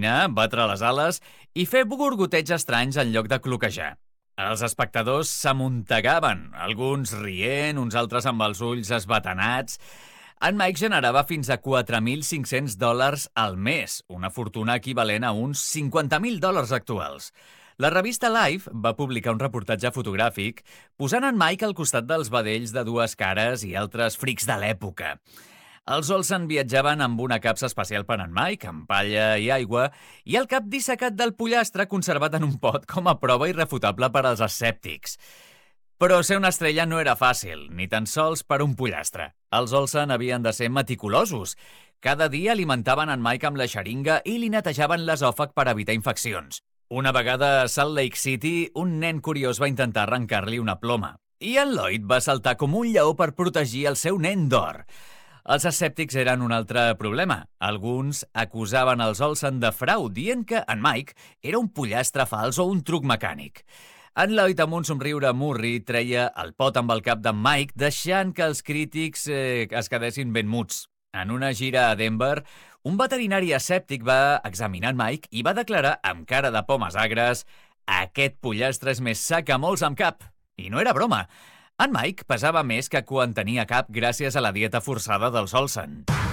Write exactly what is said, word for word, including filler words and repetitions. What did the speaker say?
caminar, batre les ales i fer gorgoteig estranys en lloc de cloquejar. Els espectadors s'amuntegaven, alguns rient, uns altres amb els ulls esbatanats. En Mike generava fins a quatre mil cinc-cents dòlars al mes, una fortuna equivalent a uns cinquanta mil dòlars actuals. La revista Life va publicar un reportatge fotogràfic posant en Mike al costat dels vedells de dues cares i altres frics de l'època. Els Olsen viatjaven amb una capsa espacial per en Mike, amb palla i aigua, i el cap dissecat del pollastre conservat en un pot com a prova irrefutable per als escèptics. Però ser una estrella no era fàcil, ni tan sols per un pollastre. Els Olsen havien de ser meticulosos. Cada dia alimentaven en Mike amb la xeringa i li netejaven l'esòfag per evitar infeccions. Una vegada a Salt Lake City, un nen curiós va intentar arrencar-li una ploma. I en Lloyd va saltar com un lleó per protegir el seu nen d'or. Els escèptics eren un altre problema. Alguns acusaven els Olsen de frau, dient que en Mike era un pollastre fals o un truc mecànic. En Lloyd, amb un somriure murri, treia el pot amb el cap d'en Mike, deixant que els crítics eh, es quedessin ben muts. En una gira a Denver, un veterinari escèptic va examinar en Mike i va declarar, amb cara de pomes agres, «Aquest pollastre és més sa que molts amb cap». I no era broma. En Mike pesava més que quan tenia cap gràcies a la dieta forçada dels Olsen.